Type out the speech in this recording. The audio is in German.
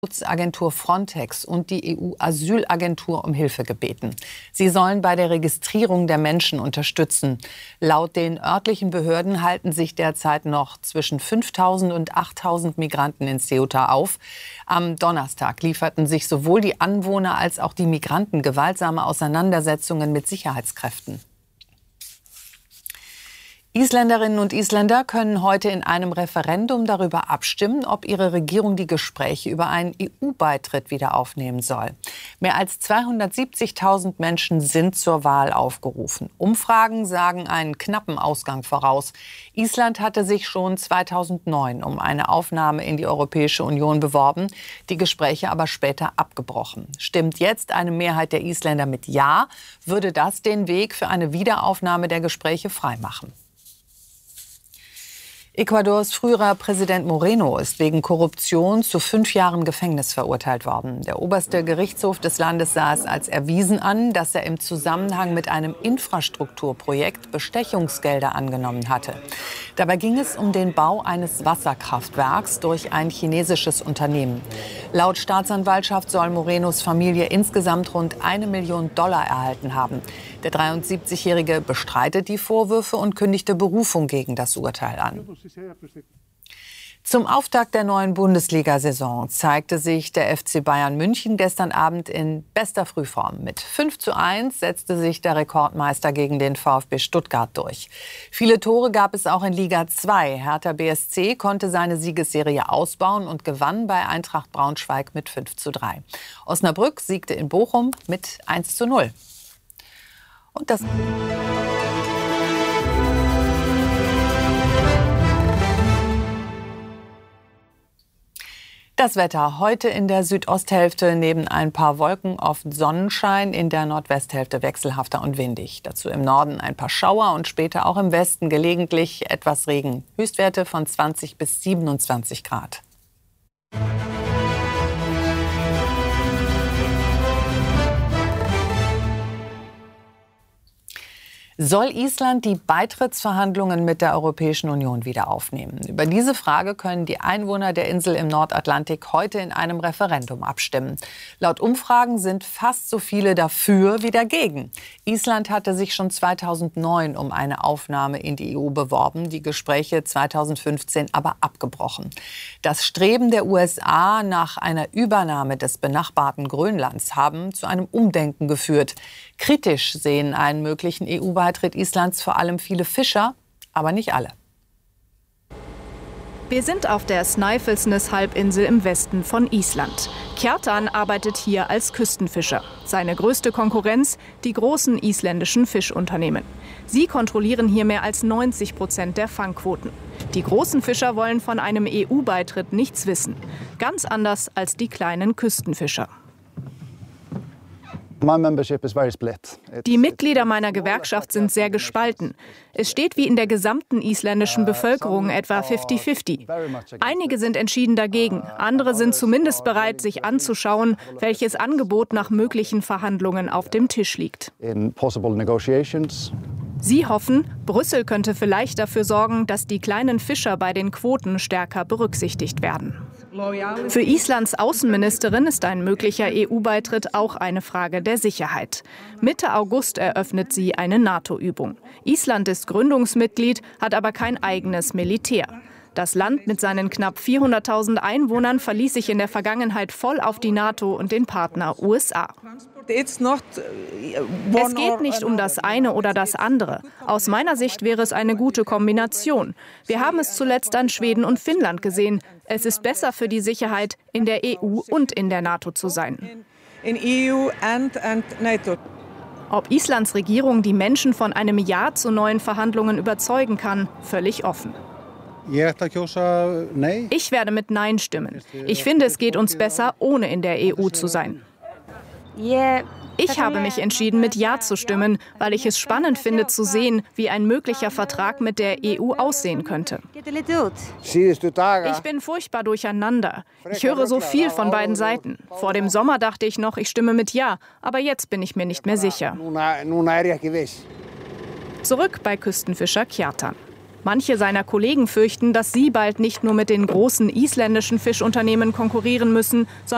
Agentur Frontex und die EU-Asylagentur um Hilfe gebeten. Sie sollen bei der Registrierung der Menschen unterstützen. Laut den örtlichen Behörden halten sich derzeit noch zwischen 5.000 und 8.000 Migranten in Ceuta auf. Am Donnerstag lieferten sich sowohl die Anwohner als auch die Migranten gewaltsame Auseinandersetzungen mit Sicherheitskräften. Isländerinnen und Isländer können heute in einem Referendum darüber abstimmen, ob ihre Regierung die Gespräche über einen EU-Beitritt wieder aufnehmen soll. Mehr als 270.000 Menschen sind zur Wahl aufgerufen. Umfragen sagen einen knappen Ausgang voraus. Island hatte sich schon 2009 um eine Aufnahme in die Europäische Union beworben, die Gespräche aber später abgebrochen. Stimmt jetzt eine Mehrheit der Isländer mit Ja, würde das den Weg für eine Wiederaufnahme der Gespräche freimachen. Ecuadors früherer Präsident Moreno ist wegen Korruption zu 5 Jahren Gefängnis verurteilt worden. Der oberste Gerichtshof des Landes sah es als erwiesen an, dass er im Zusammenhang mit einem Infrastrukturprojekt Bestechungsgelder angenommen hatte. Dabei ging es um den Bau eines Wasserkraftwerks durch ein chinesisches Unternehmen. Laut Staatsanwaltschaft soll Morenos Familie insgesamt rund $1 Million erhalten haben. Der 73-Jährige bestreitet die Vorwürfe und kündigte Berufung gegen das Urteil an. Zum Auftakt der neuen Bundesliga-Saison zeigte sich der FC Bayern München gestern Abend in bester Frühform. Mit 5:1 setzte sich der Rekordmeister gegen den VfB Stuttgart durch. Viele Tore gab es auch in Liga 2. Hertha BSC konnte seine Siegesserie ausbauen und gewann bei Eintracht Braunschweig mit 5:3. Osnabrück siegte in Bochum mit 1:0. Und das Wetter heute in der Südosthälfte neben ein paar Wolken oft Sonnenschein, in der Nordwesthälfte wechselhafter und windig. Dazu im Norden ein paar Schauer und später auch im Westen gelegentlich etwas Regen. Höchstwerte von 20 bis 27 Grad. Soll Island die Beitrittsverhandlungen mit der Europäischen Union wieder aufnehmen? Über diese Frage können die Einwohner der Insel im Nordatlantik heute in einem Referendum abstimmen. Laut Umfragen sind fast so viele dafür wie dagegen. Island hatte sich schon 2009 um eine Aufnahme in die EU beworben, die Gespräche 2015 aber abgebrochen. Das Streben der USA nach einer Übernahme des benachbarten Grönlands haben zu einem Umdenken geführt. Kritisch sehen einen möglichen EU-Beitritt Islands vor allem viele Fischer, aber nicht alle. Wir sind auf der Snæfellsnes-Halbinsel im Westen von Island. Kjartan arbeitet hier als Küstenfischer. Seine größte Konkurrenz, die großen isländischen Fischunternehmen. Sie kontrollieren hier mehr als 90% der Fangquoten. Die großen Fischer wollen von einem EU-Beitritt nichts wissen. Ganz anders als die kleinen Küstenfischer. Die Mitglieder meiner Gewerkschaft sind sehr gespalten. Es steht wie in der gesamten isländischen Bevölkerung etwa 50-50. Einige sind entschieden dagegen, andere sind zumindest bereit, sich anzuschauen, welches Angebot nach möglichen Verhandlungen auf dem Tisch liegt. Sie hoffen, Brüssel könnte vielleicht dafür sorgen, dass die kleinen Fischer bei den Quoten stärker berücksichtigt werden. Für Islands Außenministerin ist ein möglicher EU-Beitritt auch eine Frage der Sicherheit. Mitte August eröffnet sie eine NATO-Übung. Island ist Gründungsmitglied, hat aber kein eigenes Militär. Das Land mit seinen knapp 400.000 Einwohnern verließ sich in der Vergangenheit voll auf die NATO und den Partner USA. Es geht nicht um das eine oder das andere. Aus meiner Sicht wäre es eine gute Kombination. Wir haben es zuletzt an Schweden und Finnland gesehen. Es ist besser für die Sicherheit, in der EU und in der NATO zu sein. Ob Islands Regierung die Menschen von einem Ja zu neuen Verhandlungen überzeugen kann, völlig offen. Ich werde mit Nein stimmen. Ich finde, es geht uns besser, ohne in der EU zu sein. Ich habe mich entschieden, mit Ja zu stimmen, weil ich es spannend finde zu sehen, wie ein möglicher Vertrag mit der EU aussehen könnte. Ich bin furchtbar durcheinander. Ich höre so viel von beiden Seiten. Vor dem Sommer dachte ich noch, ich stimme mit Ja, aber jetzt bin ich mir nicht mehr sicher. Zurück bei Küstenfischer Kjartan. Manche seiner Kollegen fürchten, dass sie bald nicht nur mit den großen isländischen Fischunternehmen konkurrieren müssen, sondern